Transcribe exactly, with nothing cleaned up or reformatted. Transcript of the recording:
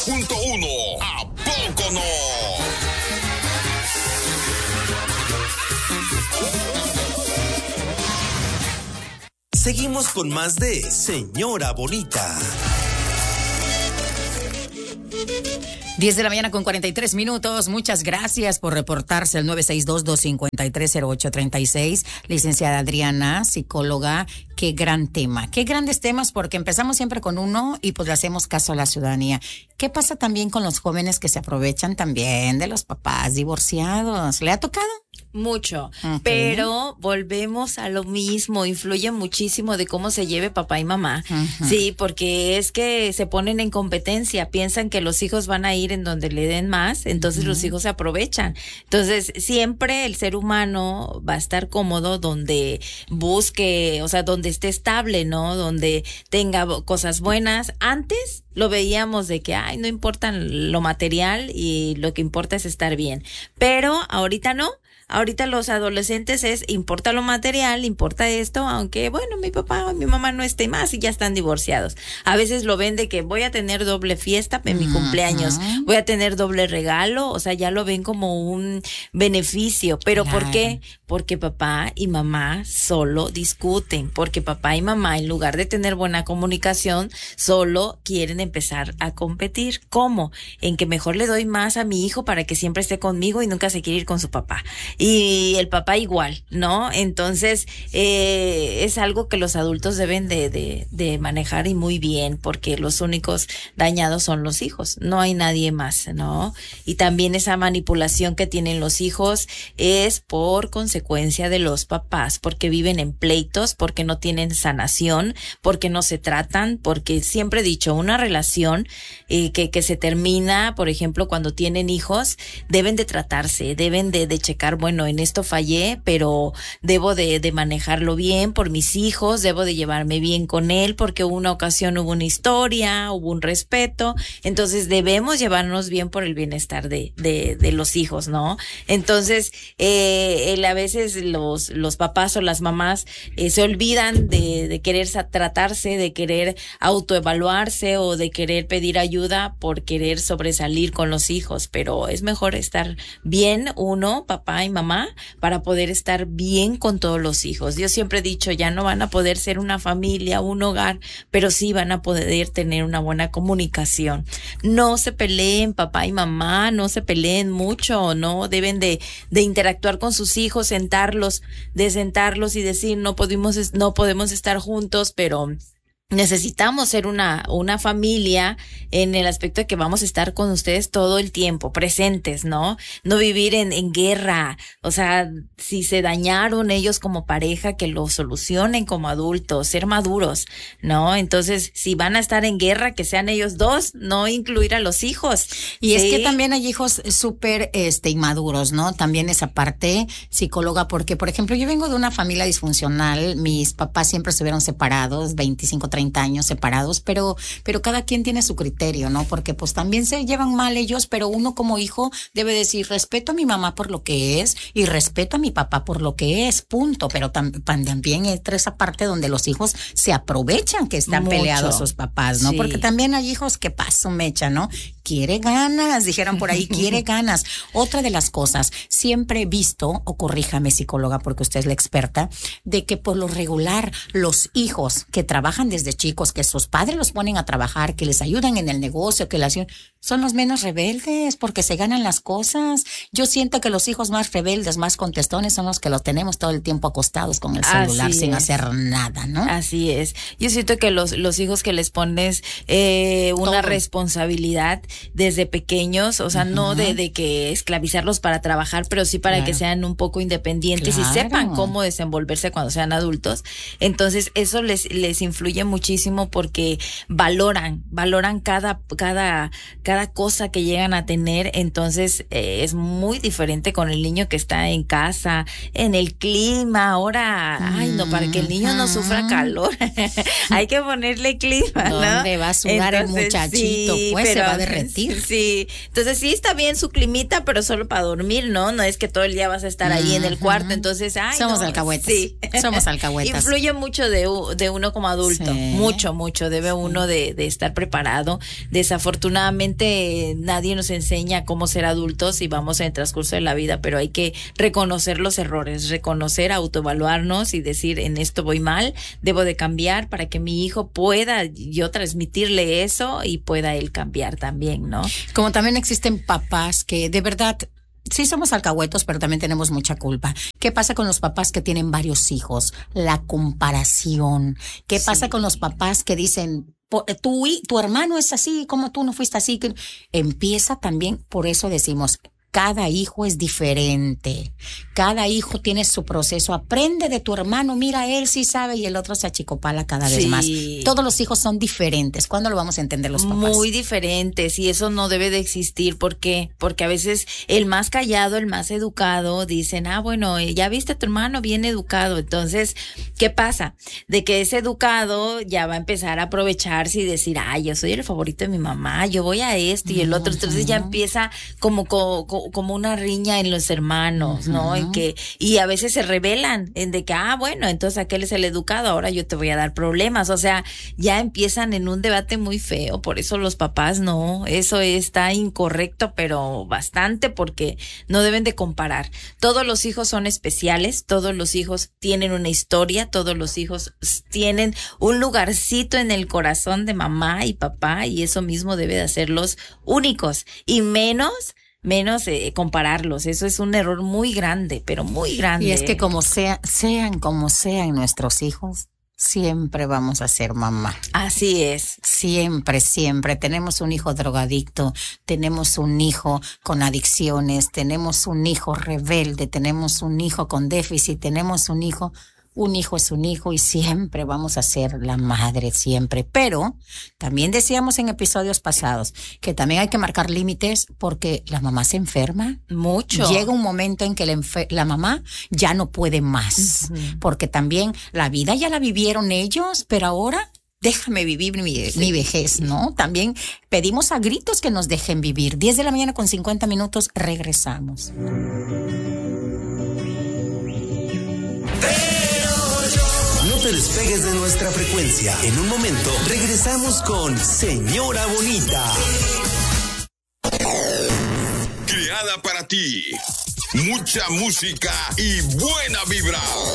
Punto uno. ¿A poco no? Seguimos con más de Señora Bonita. diez de la mañana con cuarenta y tres minutos. Muchas gracias por reportarse al nueve seis dos, dos cinco tres, cero ocho tres seis. Licenciada Adriana, psicóloga, qué gran tema. Qué grandes temas, porque empezamos siempre con uno y pues le hacemos caso a la ciudadanía. ¿Qué pasa también con los jóvenes que se aprovechan también de los papás divorciados? ¿Le ha tocado? Mucho, okay. Pero volvemos a lo mismo, influye muchísimo de cómo se lleve papá y mamá, uh-huh. Sí, porque es que se ponen en competencia, piensan que los hijos van a ir en donde le den más, entonces uh-huh. los hijos se aprovechan. Entonces siempre el ser humano va a estar cómodo donde busque, o sea, donde esté estable, ¿no? Donde tenga cosas buenas. Antes lo veíamos de que, ay, no importa lo material y lo que importa es estar bien, pero ahorita no. Ahorita los adolescentes es, importa lo material, importa esto, aunque bueno, mi papá o mi mamá no esté más y ya están divorciados. A veces lo ven de que voy a tener doble fiesta en mi uh-huh. cumpleaños, voy a tener doble regalo, o sea, ya lo ven como un beneficio. ¿Pero claro. por qué? Porque papá y mamá solo discuten, porque papá y mamá, en lugar de tener buena comunicación, solo quieren empezar a competir. ¿Cómo? En que mejor le doy más a mi hijo para que siempre esté conmigo y nunca se quiere ir con su papá. Y el papá igual, ¿no? Entonces, eh, es algo que los adultos deben de, de, de manejar y muy bien, porque los únicos dañados son los hijos, no hay nadie más, ¿no? Y también esa manipulación que tienen los hijos es por consecuencia de los papás, porque viven en pleitos, porque no tienen sanación, porque no se tratan, porque siempre he dicho, una relación eh, que, que se termina, por ejemplo, cuando tienen hijos, deben de tratarse, deben de, de checar, bueno, Bueno, en esto fallé, pero debo de, de manejarlo bien por mis hijos, debo de llevarme bien con él, porque una ocasión hubo una historia, hubo un respeto, entonces debemos llevarnos bien por el bienestar de, de, de los hijos, ¿no? Entonces, eh, él, a veces los, los papás o las mamás eh, se olvidan de, de querer tratarse, de querer autoevaluarse o de querer pedir ayuda por querer sobresalir con los hijos, pero es mejor estar bien uno, papá y mamá, para poder estar bien con todos los hijos. Yo siempre he dicho, ya no van a poder ser una familia, un hogar, pero sí van a poder tener una buena comunicación. No se peleen papá y mamá, no se peleen mucho, no deben de, de interactuar con sus hijos, sentarlos, de sentarlos y decir, no podemos, no podemos estar juntos, pero necesitamos ser una, una familia en el aspecto de que vamos a estar con ustedes todo el tiempo, presentes, ¿no? No vivir en, en guerra. O sea, si se dañaron ellos como pareja, que lo solucionen como adultos, ser maduros, ¿no? Entonces, si van a estar en guerra, que sean ellos dos, no incluir a los hijos. Y ¿sí? Es que también hay hijos súper, este, inmaduros, ¿no? También esa parte psicóloga, porque, por ejemplo, yo vengo de una familia disfuncional, mis papás siempre estuvieron separados, veinticinco, treinta años separados, pero pero cada quien tiene su criterio, ¿no? Porque pues también se llevan mal ellos, pero uno como hijo debe decir, respeto a mi mamá por lo que es y respeto a mi papá por lo que es, punto. Pero tam- también entra esa parte donde los hijos se aprovechan que están Mucho. peleados sus papás, ¿no? Sí. Porque también hay hijos que paso mecha, ¿no? Quiere ganas, dijeron por ahí, quiere ganas. Otra de las cosas, siempre he visto, o corríjame psicóloga porque usted es la experta, de que por lo regular los hijos que trabajan desde chicos, que sus padres los ponen a trabajar, que les ayudan en el negocio, que les ayudan, son los menos rebeldes porque se ganan las cosas. Yo siento que los hijos más rebeldes, más contestones son los que los tenemos todo el tiempo acostados con el celular Así sin es. hacer nada, ¿no? Así es. Yo siento que los, los hijos que les pones eh, una todo. responsabilidad desde pequeños, o sea, uh-huh. no de, de que esclavizarlos para trabajar, pero sí para claro. que sean un poco independientes claro. y sepan cómo desenvolverse cuando sean adultos. Entonces, eso les, les influye muchísimo porque valoran, valoran cada, cada, cada cosa que llegan a tener. Entonces, eh, es muy diferente con el niño que está en casa, en el clima. Ahora, mm. ay, no, para que el niño no sufra calor, hay que ponerle clima, ¿no? ¿Dónde va a sudar Entonces, el muchachito? Sí, pues pero, se va a derretir. Sí, entonces sí está bien su climita, pero solo para dormir, ¿no? No es que todo el día vas a estar ahí uh-huh. en el cuarto. Entonces, ay, somos no, alcahuetas. Sí. Somos alcahuetas. Influye mucho de, de uno como adulto, sí. mucho, mucho. Debe sí. uno de, de estar preparado. Desafortunadamente, obviamente nadie nos enseña cómo ser adultos y vamos en el transcurso de la vida, pero hay que reconocer los errores, reconocer, autoevaluarnos y decir, en esto voy mal, debo de cambiar para que mi hijo pueda yo transmitirle eso y pueda él cambiar también, ¿no? Como también existen papás que de verdad sí somos alcahuetos, pero también tenemos mucha culpa. ¿Qué pasa con los papás que tienen varios hijos? La comparación. ¿Qué sí. pasa con los papás que dicen, tu, tu hermano es así, como tú no fuiste así? Empieza también, por eso decimos, cada hijo es diferente. Cada hijo tiene su proceso. Aprende de tu hermano, mira, él sí sabe y el otro se achicopala cada vez sí. más. Todos los hijos son diferentes. ¿Cuándo lo vamos a entender los papás? Muy diferentes, y eso no debe de existir. ¿Por qué? Porque a veces el más callado, el más educado, dicen, ah, bueno, ya viste a tu hermano bien educado. Entonces, ¿qué pasa? De que ese educado ya va a empezar a aprovecharse y decir, ah, yo soy el favorito de mi mamá, yo voy a este y el otro. Entonces ya empieza como, como como una riña en los hermanos, ¿no? Uh-huh. Y que, y a veces se rebelan en de que, ah, bueno, entonces aquel es el educado, ahora yo te voy a dar problemas. O sea, ya empiezan en un debate muy feo. Por eso los papás no, eso está incorrecto, pero bastante, porque no deben de comparar. Todos los hijos son especiales, todos los hijos tienen una historia, todos los hijos tienen un lugarcito en el corazón de mamá y papá, y eso mismo debe de hacerlos únicos, y menos menos eh, compararlos. Eso es un error muy grande, pero muy grande. Y es que como sea, sean como sean nuestros hijos, siempre vamos a ser mamá. Así es. Siempre, siempre. Tenemos un hijo drogadicto, tenemos un hijo con adicciones, tenemos un hijo rebelde, tenemos un hijo con déficit, tenemos un hijo... Un hijo es un hijo y siempre vamos a ser la madre, siempre. Pero también decíamos en episodios pasados que también hay que marcar límites, porque la mamá se enferma. Mucho. Llega un momento en que la, enfer- la mamá ya no puede más, uh-huh. porque también la vida ya la vivieron ellos, pero ahora déjame vivir mi, sí. mi vejez, ¿no? También pedimos a gritos que nos dejen vivir. diez de la mañana con cincuenta minutos, regresamos. No te despegues de nuestra frecuencia. En un momento regresamos con Señora Bonita. Creada para ti. Mucha música y buena vibra.